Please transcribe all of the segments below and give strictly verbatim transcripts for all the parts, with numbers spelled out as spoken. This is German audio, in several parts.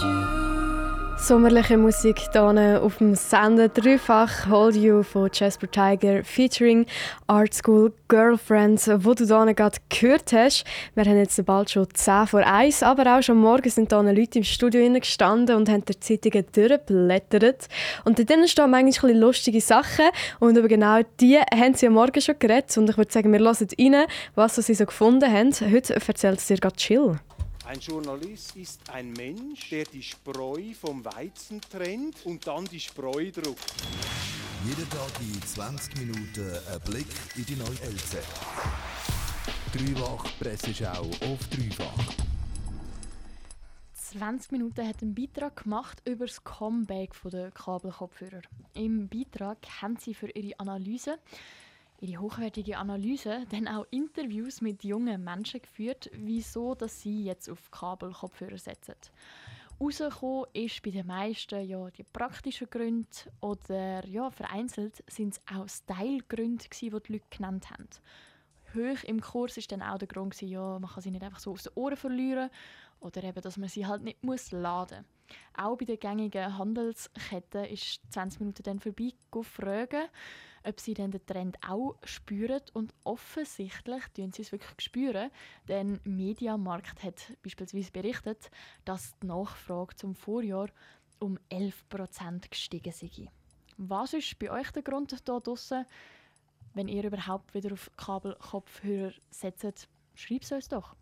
Sommerliche Musik hier auf dem Sender dreifach Hold You von Jasper Tiger featuring Art School Girlfriends, wo du hier gerade gehört hast. Wir haben jetzt bald schon zehn vor eins, aber auch schon morgen sind hier Leute im Studio gestanden und haben die Zeitungen durchgeblättert. Und dort stehen manchmal ein bisschen lustige Sachen und über genau die haben sie am Morgen schon geredet. Und ich würde sagen, wir hören rein, was sie so gefunden haben. Heute erzählt es dir gerade Chill. Ein Journalist ist ein Mensch, der die Spreu vom Weizen trennt und dann die Spreu druckt. Jeden Tag in zwanzig Minuten ein Blick in die neue L Z. Dreifach Presseschau auf Dreifach. zwanzig Minuten hat einen Beitrag gemacht über das Comeback der Kabelkopfhörer. Im Beitrag haben sie für ihre Analyse ihre hochwertige Analyse dann auch Interviews mit jungen Menschen geführt, wieso dass sie jetzt auf Kabelkopfhörer setzen. Rausgekommen ist bei den meisten ja die praktischen Gründe oder ja, vereinzelt sind es auch Style-Gründe, die die Leute genannt haben. Hoch im Kurs war dann auch der Grund, ja, man kann sie nicht einfach so aus den Ohren verlieren oder eben, dass man sie halt nicht muss laden muss. Auch bei den gängigen Handelsketten ist zwanzig Minuten dann vorbei gefragt, ob sie dann den Trend auch spüren. Und offensichtlich spüren sie es wirklich spüren, denn Mediamarkt hat beispielsweise berichtet, dass die Nachfrage zum Vorjahr um elf Prozent gestiegen sei. Was ist bei euch der Grund hier draussen, wenn ihr überhaupt wieder auf Kabelkopfhörer setzt? Schreibt es uns doch.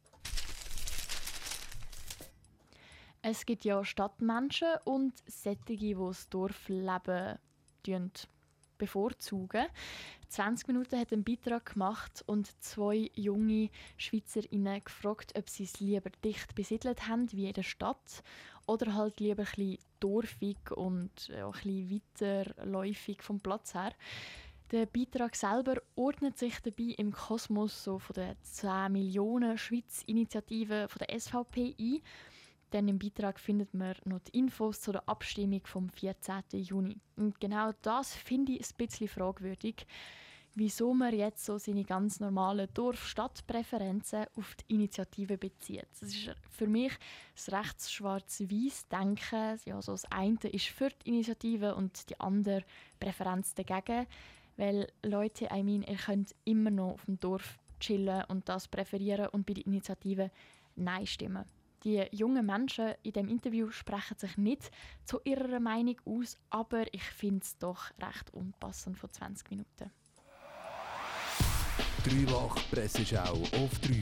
Es gibt ja Stadtmenschen und solche, die das Dorfleben bevorzugen. zwanzig Minuten hat einen Beitrag gemacht und zwei junge Schweizerinnen gefragt, ob sie es lieber dicht besiedelt haben wie in der Stadt oder halt lieber ein bisschen dorfig und ja, ein bisschen weiterläufig vom Platz her. Der Beitrag selber ordnet sich dabei im Kosmos so von der zehn Millionen Schweiz-Initiative von der S V P ein. Denn im Beitrag findet man noch die Infos zu der Abstimmung vom vierzehnten Juni. Und genau das finde ich ein bisschen fragwürdig, wieso man jetzt so seine ganz normalen Dorf-Stadt-Präferenzen auf die Initiative bezieht. Das ist für mich das rechts schwarz-weiß Denken. Ja, so das eine ist für die Initiative und die andere Präferenz dagegen. Weil Leute, I mean, ihr könnt immer noch auf dem Dorf chillen und das präferieren und bei der Initiative Nein stimmen. Die jungen Menschen in diesem Interview sprechen sich nicht zu ihrer Meinung aus, aber ich finde es doch recht unpassend von zwanzig Minuten. Dreifach Presseschau auf Dreifach.